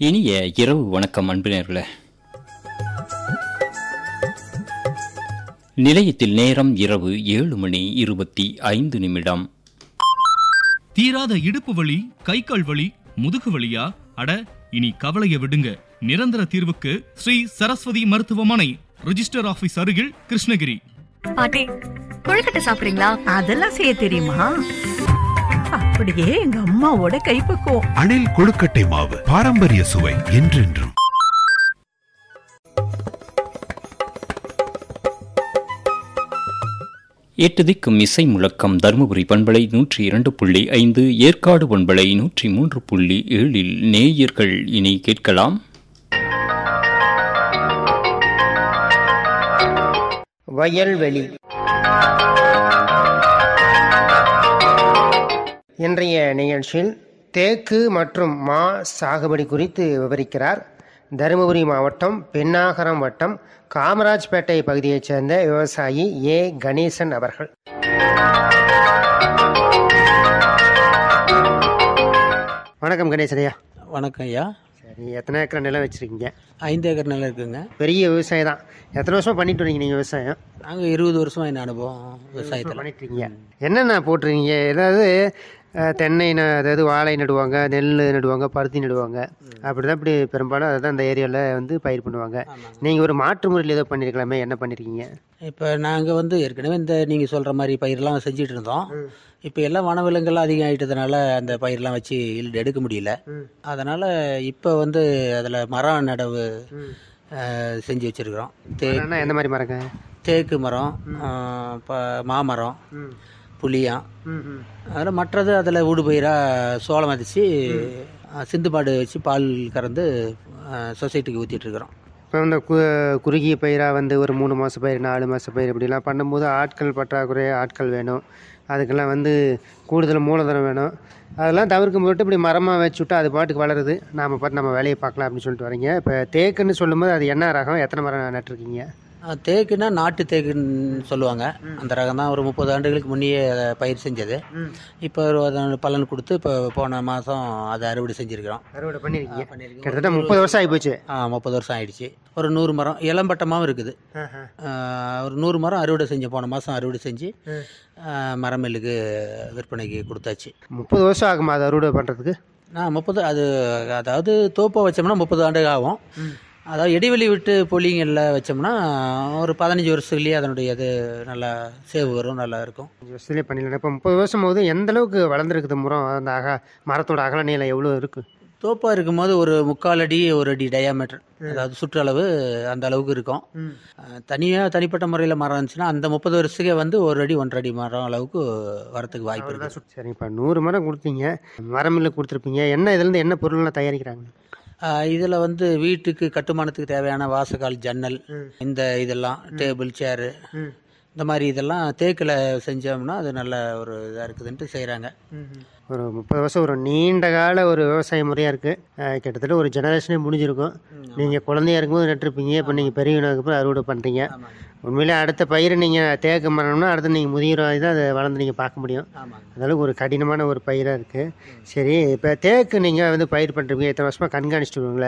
இனிய இரவு வணக்கம் அன்பினர்களே. நிலையத்தில் நேரம் இரவு 7:25. தீராத இடுப்பு வலி, கை கால் வலி, முதுகு வலியா? அட, இனி கவலைய விடுங்க. நிரந்தர தீர்வுக்கு ஸ்ரீ சரஸ்வதி மருத்துவமனை, ரிஜிஸ்டர் ஆபீஸ் அருகில், கிருஷ்ணகிரி. பாட்டி, கொழுக்கட்டை சாப்பிடுறீங்களா? அதெல்லாம் செய்ய தெரியுமா? அப்படியே எங்க அம்மாவோட கைப்பக்குவம். அணில் கொழுக்கட்டை மாவு, பாரம்பரிய சுவை என்றென்றும். எட்டு திக்கும் இசை முழக்கம். தருமபுரி பண்பலை 102.5, ஏற்காடு பண்பலை 103.7 நேயர்கள் இனி கேட்கலாம். வயல்வெளி. இன்றைய நிகழ்ச்சியில் தேக்கு மற்றும் மா சாகுபடி குறித்து விவரிக்கிறார் தருமபுரி மாவட்டம் பென்னாகரம் வட்டம் காமராஜ்பேட்டை பகுதியைச் சேர்ந்த விவசாயி ஏ கணேசன் அவர்கள். வணக்கம் கணேசன் ஐயா. வணக்கம் ஐயா. சரி, எத்தனை ஏக்கர் நிலம் வச்சுருக்கீங்க? 5 ஏக்கர் நிலம் இருக்குங்க. பெரிய விவசாயம் தான். எத்தனை வருஷம் பண்ணிட்டு வரீங்க நீங்கள் விவசாயம்? நாங்கள் 20 வருஷமா என்ன அனுபவம் விவசாயத்தில் பண்ணிட்டு இருக்கீங்க. என்னென்ன போட்டுருக்கீங்க? ஏதாவது தென்னை, அதாவது வாழை நடுவாங்க, நெல் நடுவாங்க, பருத்தி நடுவாங்க. அப்படி தான் இப்படி பெரும்பாலும் அதை தான் அந்த ஏரியாவில் வந்து பயிர் பண்ணுவாங்க. நீங்கள் ஒரு மாற்று முறையில் ஏதோ பண்ணியிருக்கலாமே, என்ன பண்ணியிருக்கீங்க? இப்போ நாங்கள் வந்து ஏற்கனவே இந்த நீங்கள் சொல்கிற மாதிரி பயிரெலாம் செஞ்சுட்டு இருந்தோம். இப்போ எல்லாம் வனவிலங்குகள் அதிகம் ஆகிட்டதுனால அந்த பயிரெலாம் வச்சு எடுக்க முடியல. அதனால் இப்போ வந்து அதில் மரம் நடவு செஞ்சு வச்சுருக்குறோம். எந்த மாதிரி மரங்க? தேக்கு மரம், மாமரம், புளியம். அதில் மற்றது அதில் ஊடு பயிராக சோளம் விதைச்சி சிந்து மாடு வச்சு பால் கறந்து சொசைட்டிக்கு ஊற்றிட்டுருக்குறோம். இப்போ இந்த குறுகிய பயிராக வந்து ஒரு 3 மாத பயிர், 4 மாத பயிர் இப்படிலாம் பண்ணும்போது ஆட்கள் பற்றாக்குறை, ஆட்கள் வேணும். அதுக்கெல்லாம் வந்து கூடுதல் மூலதனம் வேணும். அதெல்லாம் தவிர்க்கும் போட்டு இப்படி மரமாக வச்சு விட்டா அது பாட்டுக்கு வளருது. நாம் பாட்டு நம்ம வேலையை பார்க்கலாம் அப்படின்னு சொல்லிட்டு வரீங்க. இப்போ தேக்குன்னு சொல்லும்போது அது என்ன ரகம், எத்தனை மரம் நட்டுருக்கீங்க? தேக்குன்னா நாட்டு தேக்குன்னு சொல்லுவாங்க. அந்த ரகம் தான் ஒரு 30 ஆண்டுகளுக்கு முன்னையே அதை பயிர் செஞ்சது. இப்போ பலன் கொடுத்து இப்போ போன மாதம் அதை அறுவடை செஞ்சுருக்கிறோம். அறுவடை பண்ணியிருக்கீங்க? கிட்டத்தட்ட 30 வருஷம் ஆகி போச்சு. 30 வருஷம் ஆயிடுச்சு. ஒரு 100 மரம் இளம்பட்டமாகவும் இருக்குது. ஒரு 100 மரம் அறுவடை செஞ்சு போன மாதம் அறுவடை செஞ்சு மரமில்லுக்கு விற்பனைக்கு கொடுத்தாச்சு. 30 வருஷம் ஆகுமா அது அறுவடை பண்ணுறதுக்கு? 30, அது அதாவது தோப்பை வச்சோம்னா 30 ஆண்டு ஆகும். அதாவது இடைவெளி விட்டு பொலிங்களில் வச்சோம்னா ஒரு 15 வருஷத்துலேயே அதனுடைய இது நல்லா சேவு வரும், நல்லா இருக்கும். 5 வருஷத்துலேயே பண்ணிடலாம். இப்போ 30 வருஷம் போது எந்த அளவுக்கு வளர்ந்துருக்குது மரம்? அந்த மரத்தோட அகல நீளம் எவ்வளோ இருக்குது? தோப்பாக இருக்கும்போது ஒரு 3/4 அடி, 1 அடி டயாமீட்டர், அதாவது சுற்றளவு அந்த அளவுக்கு இருக்கும். தனிப்பட்ட முறையில் மரம் இருந்துச்சுன்னா அந்த 30 வருஷத்துக்கே வந்து 1 அடி 1.5 அடி மரம் அளவுக்கு வரத்துக்கு வாய்ப்பு இருக்குது. சரி, இப்போ 100 மரம் கொடுத்தீங்க, மரமில்ல கொடுத்துருப்பீங்க. என்ன இதுலேருந்து என்ன பொருள்லாம் தயாரிக்கிறாங்க? இதில் வந்து வீட்டுக்கு கட்டுமானத்துக்கு தேவையான வாசக்கால், ஜன்னல், இந்த இதெல்லாம் டேபிள், சேரு, இந்த மாதிரி இதெல்லாம் தேக்கில் செஞ்சோம்னா அது நல்ல ஒரு இதாக இருக்குதுன்ட்டு செய்கிறாங்க. ஒரு 30 வருஷம் ஒரு நீண்ட கால ஒரு விவசாய முறையாக இருக்குது. கிட்டத்தட்ட ஒரு ஜெனரேஷனே முடிஞ்சிருக்கும். நீங்கள் குழந்தையா இருக்கும்போது நட்டுருப்பீங்க, இப்போ நீங்கள் பெரியவனுக்கு அப்புறம் அறுவடை பண்ணுறீங்க. உண்மையிலே அடுத்த பயிர் நீங்கள் தேக்க மரம்னா அடுத்து நீங்கள் முதியோராக தான் அதை வளர்ந்து நீங்கள் பார்க்க முடியும். அதளவுக்கு ஒரு கடினமான ஒரு பயிராக இருக்குது. சரி, இப்போ தேக்கு நீங்கள் வந்து பயிர் பண்ணுறீங்க, எத்தனை வருஷமாக கண்காணிச்சுட்டு வருவீங்களா?